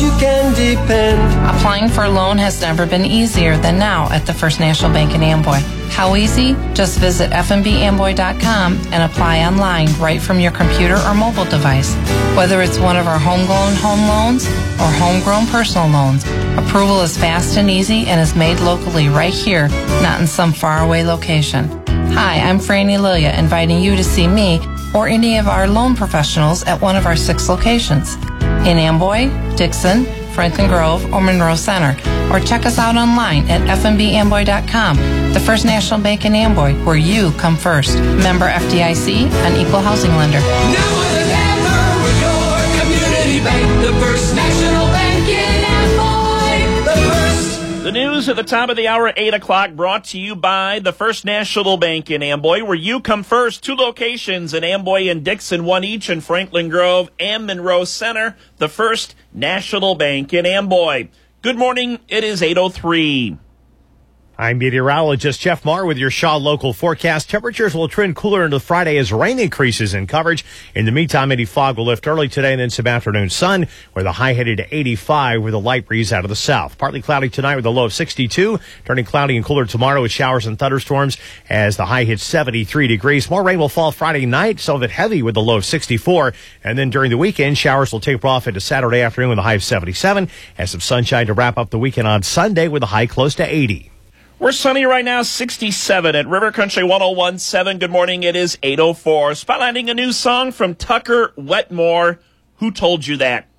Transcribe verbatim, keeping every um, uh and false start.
you can depend. Applying for a loan has never been easier than now at the First National Bank in Amboy. How easy? Just visit f n b amboy dot com and apply online right from your computer or mobile device. Whether it's one of our homegrown home loans or homegrown personal loans, approval is fast and easy and is made locally right here, not in some faraway location. Hi, I'm Franny Lilia, inviting you to see me or any of our loan professionals at one of our six locations in Amboy, Dixon, Franklin Grove, or Monroe Center, or check us out online at f n b amboy dot com. The First National Bank in Amboy, where you come first. Member F D I C, an equal housing lender. Now more than ever, we're your community bank, the First National Bank in Amboy. The First. The news at the top of the hour, eight o'clock, brought to you by the First National Bank in Amboy, where you come first. Two locations in Amboy and Dixon, one each in Franklin Grove and Monroe Center. The First National Bank in Amboy. Good morning. It is eight oh three. I'm meteorologist Jeff Marr with your Shaw Local forecast. Temperatures will trend cooler into Friday as rain increases in coverage. In the meantime, any fog will lift early today and then some afternoon sun, where the high headed to eighty-five with a light breeze out of the south. Partly cloudy tonight with a low of sixty-two, turning cloudy and cooler tomorrow with showers and thunderstorms as the high hits seventy-three degrees. More rain will fall Friday night, some of it heavy with a low of sixty-four. And then during the weekend, showers will taper off into Saturday afternoon with a high of seventy-seven, and some sunshine to wrap up the weekend on Sunday with a high close to eighty. We're sunny right now, sixty-seven at River Country one oh one point seven. Good morning. It is eight oh four. Spotlighting a new song from Tucker Wetmore. Who Told You That?